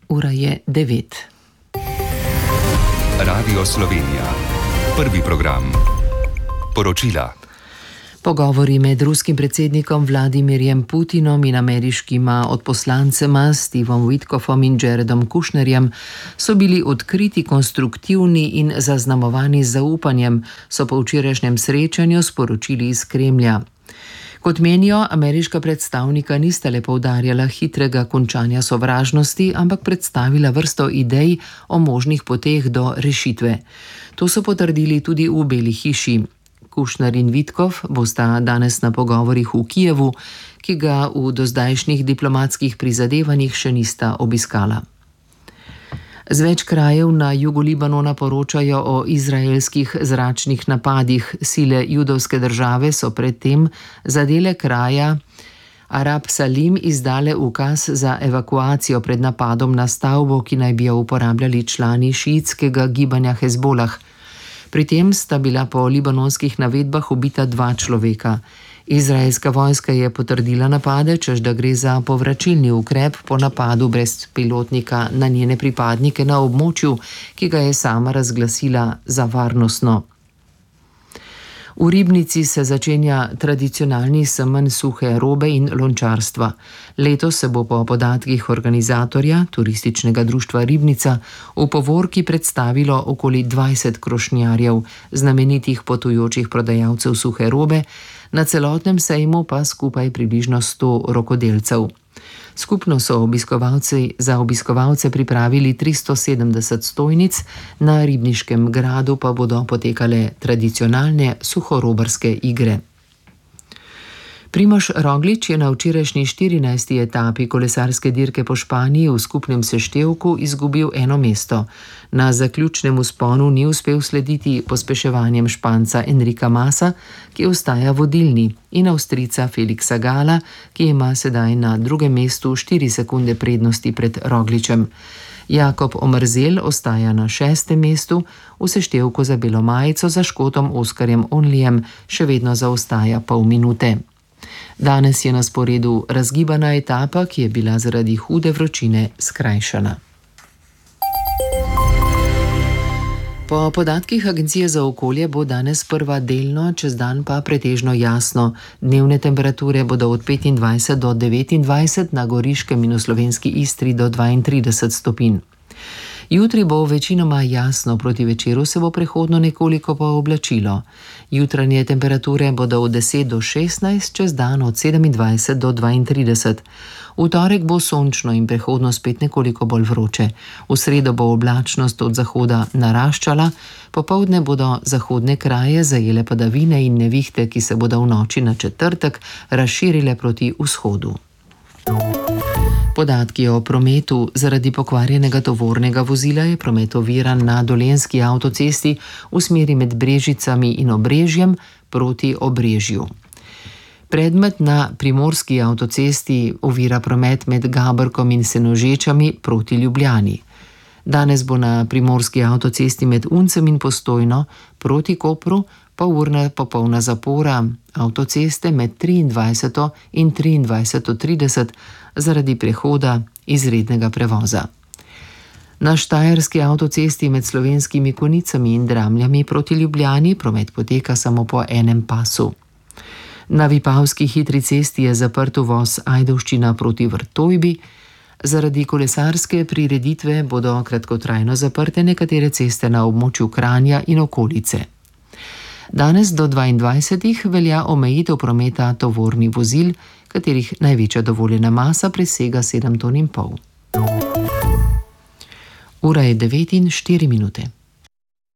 Ura je 9. Radio Slovenija. Prvi program. Poročila. Pogovori med ruskim predsednikom Vladimirjem Putinom in ameriškima odposlancema Stevom Witkoffom in Jaredom Kushnerjem so bili odkriti, konstruktivni in zaznamovani z zaupanjem, so po včerajšnjem srečanju sporočili iz Kremlja. Kot menijo, ameriška predstavnika nista le poudarjala hitrega končanja sovražnosti, ampak predstavila vrsto idej o možnih poteh do rešitve. To so potrdili tudi v Beli hiši. Kushner in Witkoff bosta danes na pogovorih v Kijevu, ki ga v dozdajšnjih diplomatskih prizadevanjih še nista obiskala. Z več krajev na jugu Libanona poročajo o izraelskih zračnih napadih. Sile judovske države so predtem zadele kraja Arab Salim izdale ukaz za evakuacijo pred napadom na stavbo, ki naj bi jo uporabljali člani šiitskega gibanja Hezbolah. Pri tem sta bila po libanonskih navedbah ubita 2 človeka. Izraelska vojska je potrdila napade, češ da gre za povračilni ukrep po napadu brezpilotnika na njene pripadnike na območju, ki ga je sama razglasila za varnostno. V Ribnici se začenja tradicionalni semenj suhe robe in lončarstva. Letos se bo po podatkih organizatorja, Turističnega društva Ribnica, v povorki predstavilo okoli 20 krošnjarjev, znamenitih potujočih prodajalcev suhe robe, na celotnem sejmu pa skupaj približno 100 rokodelcev. Skupno so za obiskovalce pripravili 370 stojnic, na Ribniškem gradu pa bodo potekale tradicionalne suhorobarske igre. Primož Roglič je na včerajšnji 14. etapi kolesarske dirke po Španiji v skupnem seštevku izgubil 1 mesto. Na zaključnem vzponu ni uspel slediti pospeševanjem Španca Enrika Masa, ki ostaja vodilni, in Avstrijca Felixa Gala, ki ima sedaj na 2. mestu 4 sekunde prednosti pred Rogličem. Jakob Omerzel ostaja na 6. mestu, v seštevku za belo majico za Škotom Oskarjem Onlijem še vedno zaostaja pol minute. Danes je na sporedu razgibana etapa, ki je bila zaradi hude vročine skrajšana. Po podatkih Agencije za okolje bo danes sprva delno, čez dan pa pretežno jasno. Dnevne temperature bodo od 25 do 29, na Goriškem in v slovenski Istri do 32 stopinj. Jutri bo večinoma jasno, proti večeru se bo prehodno nekoliko pooblačilo. Jutranje temperature bodo od 10 do 16, čez dan od 27 do 32. V torek bo sončno in prehodno spet nekoliko bolj vroče. V sredo bo oblačnost od zahoda naraščala, popoldne bodo zahodne kraje zajele padavine in nevihte, ki se bodo v noči na četrtek razširile proti vzhodu. Podatki o prometu. Zaradi pokvarjenega tovornega vozila je promet oviran na Dolenjski avtocesti v smeri med Brežicami in Obrežjem proti Obrežju. Predmet na Primorski avtocesti ovira promet med Gaberkom in Senožečami proti Ljubljani. Danes bo na Primorski avtocesti med Uncem in Postojno proti Kopru polurna popolna zapora avtoceste med 23. in 23:30 zaradi prehoda izrednega prevoza. Na Štajerski avtocesti med Slovenskimi Konicami in Dramljami proti Ljubljani promet poteka samo po enem pasu. Na Vipavski hitri cesti je zaprt uvoz Ajdovščina proti Vrtojbi. Zaradi kolesarske prireditve bodo kratkotrajno zaprte nekatere ceste na območju Kranja in okolice. Danes do 22. velja omejitev prometa tovornih vozil, katerih največja dovoljena masa presega 7,5 ton. Ura je 9:04.